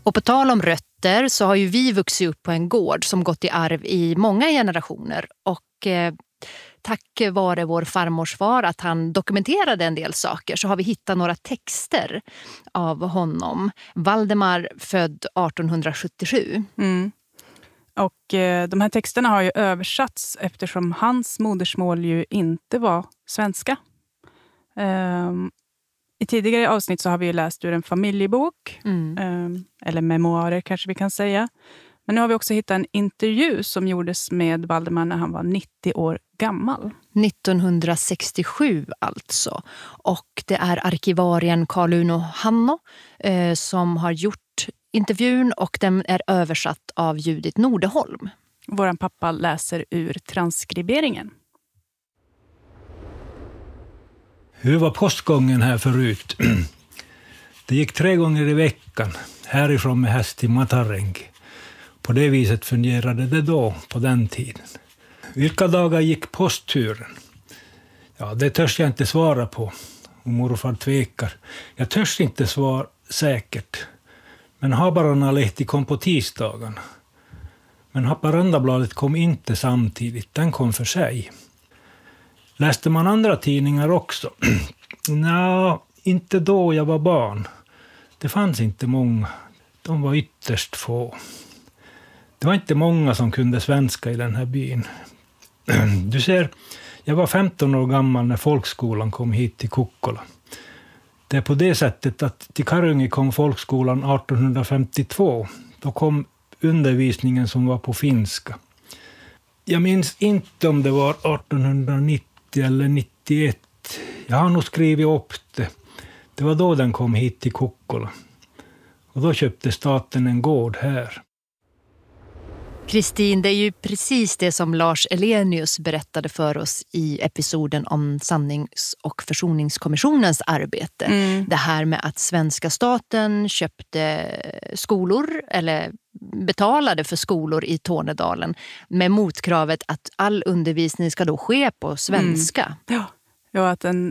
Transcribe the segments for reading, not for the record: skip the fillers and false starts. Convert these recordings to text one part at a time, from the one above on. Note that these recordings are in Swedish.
Och på tal om rötter så har ju vi vuxit upp på en gård som gått i arv i många generationer. Och tack vare vår farmors far att han dokumenterade en del saker så har vi hittat några texter av honom. Valdemar född 1877. Och de här texterna har ju översatts eftersom hans modersmål ju inte var svenska. I tidigare avsnitt så har vi ju läst ur en familjebok. Eller memoarer kanske vi kan säga. Men nu har vi också hittat en intervju som gjordes med Valdemar när han var 90 år gammal. 1967 alltså. Och det är arkivarien Carl-Uno Hanno som har gjort intervjun och den är översatt av Judith Nordeholm. Våran pappa läser ur transkriberingen. Hur var postgången här förut? Det gick 3 gånger i veckan, härifrån med häst till Matarengi. På det viset fungerade det då, på den tiden. Vilka dagar gick postturen? Ja, det törs jag inte svara på. Och morfar tvekar. Jag törs inte svara säkert. Men Haparanda-Lehti kom på tisdagarna. Men Haparanda-bladet kom inte samtidigt, den kom för sig. Läste man andra tidningar också? Nej, inte då jag var barn. Det fanns inte många. De var ytterst få. Det var inte många som kunde svenska i den här byn. Du ser, jag var 15 år gammal när folkskolan kom hit till Kokkola. Det är på det sättet att till Karungi kom folkskolan 1852. Då kom undervisningen som var på finska. Jag minns inte om det var 1890 eller 91. Jag har nog skrivit upp det. Det var då den kom hit till Kokkola. Och då köpte staten en gård här. Kristin, det är ju precis det som Lars Elenius berättade för oss i episoden om sannings- och försoningskommissionens arbete. Det här med att svenska staten köpte skolor eller betalade för skolor i Tornedalen med motkravet att all undervisning ska då ske på svenska. Ja,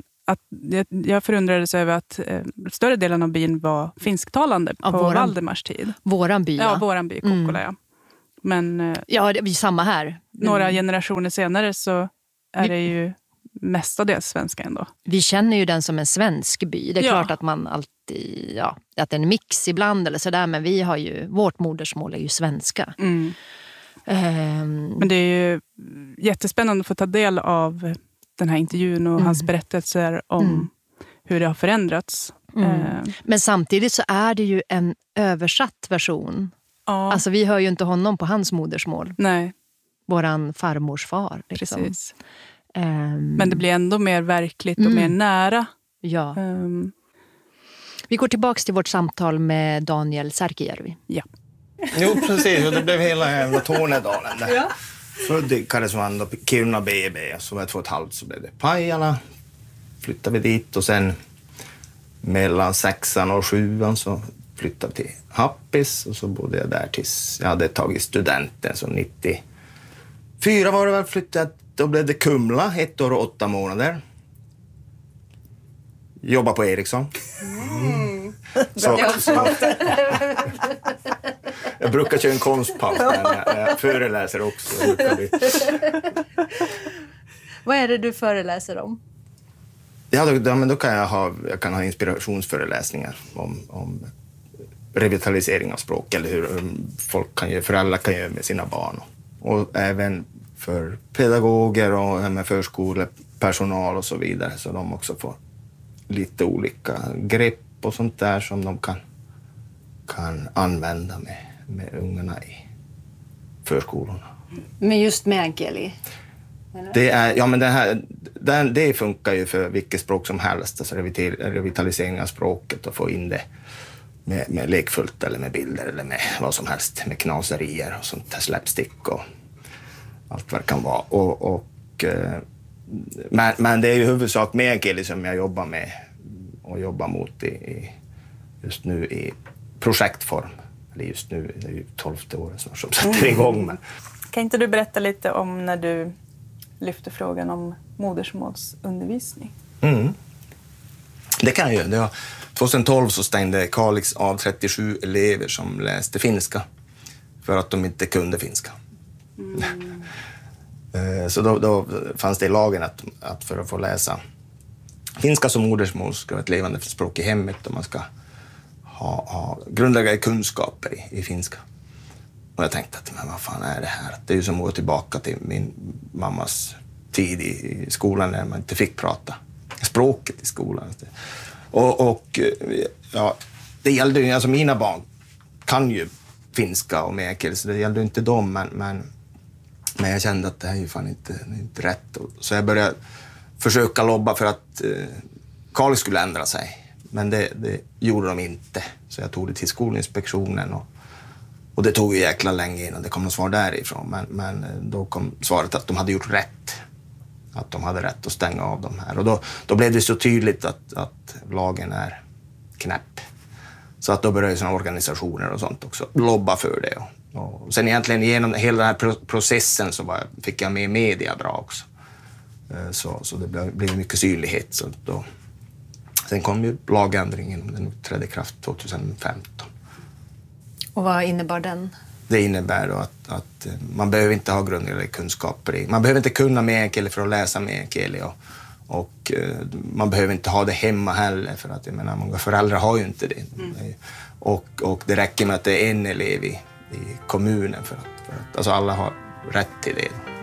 jag förundrades över att större delen av byn var finsktalande på Valdemars tid. Våran by, ja. Våran by, Kokkola, ja. Men ja, det är samma här. Några generationer senare så är det ju mestadels svenska ändå. Vi känner ju den som en svensk by. Det är klart att man alltid, att det är en mix ibland eller sådär, men vi har ju, vårt modersmål är ju svenska. Men det är ju jättespännande att få ta del av den här intervjun och hans berättelser om hur det har förändrats. Men samtidigt så är det ju en översatt version. Ja. Alltså vi hör ju inte honom på hans modersmål. Nej. Våran farmors far. Liksom. Precis. Men det blir ändå mer verkligt och mer nära. Ja. Vi går tillbaka till vårt samtal med Daniel Särkijärvi. Ja. Jo, precis. Och det blev hela jävla Tornedalen där. Ja. Född i Karesuando, Kiruna BB. Så var jag 2,5 så blev det Pajala. Flyttade vi dit och sen mellan 6:an och 7:an så flyttade till Happis och så bodde jag där tills jag hade tagit studenten. Så 94 var det väl flyttade. Då blev det Kumla, 1 år och 8 månader. Jobba på Ericsson. Så, jag brukar köra en konstpaus när jag föreläser också. Vad är det du föreläser om? Ja, men då kan jag kan ha inspirationsföreläsningar om revitalisering av språk eller hur föräldrar kan göra med sina barn. Och även för pedagoger och med förskolepersonal och så vidare, så de också får lite olika grepp och sånt där som de kan använda med ungarna i förskolorna. Men just meänkieli? Det funkar ju för vilket språk som helst, alltså revitalisering av språket och få in det med lekfullt eller med bilder eller med vad som helst, med knaserier och sånt där, slapstick och allt vad det kan vara. Men det är ju huvudsak meänkieli som jag jobbar med och jobbar mot just nu i projektform. Eller just nu, det är ju 12:e året snart som sätter igång. Men. Kan inte du berätta lite om när du lyfter frågan om modersmålsundervisning? Det kan jag göra. 2012 så stängde Kalix av 37 elever som läste finska för att de inte kunde finska. Så då fanns det i lagen att för att få läsa finska som modersmål ska vara ett levande språk i hemmet och man ska ha grundläggande kunskaper i finska. Och jag tänkte att men vad fan är det här? Det är ju som att gå tillbaka till min mammas tid i skolan när man inte fick prata språket i skolan. Och ja, det gällde ju, alltså mina barn kan ju finska och meänkieli, så det gällde inte dem, men jag kände att det här är ju fan inte rätt. Så jag började försöka lobba för att Kalix skulle ändra sig, men det gjorde de inte. Så jag tog det till Skolinspektionen och det tog ju jäkla länge innan det kom något svar därifrån, men då kom svaret att de hade gjort rätt. Att de hade rätt att stänga av de här. Och då blev det så tydligt att lagen är knäpp. Så att då började såna organisationer och sånt också lobba för det. Och sen egentligen genom hela den här processen så fick jag med media bra också. Så det blev mycket synlighet. Så sen kom ju lagändringen, den trädde i kraft 2015. Och vad innebar den? Det innebär då att man behöver inte ha grundläggande kunskaper man behöver inte kunna meänkieli för att läsa meänkieli och man behöver inte ha det hemma heller, för att jag menar, många föräldrar har ju inte det. Och det räcker med att det är en elev i kommunen för att alltså alla har rätt till det.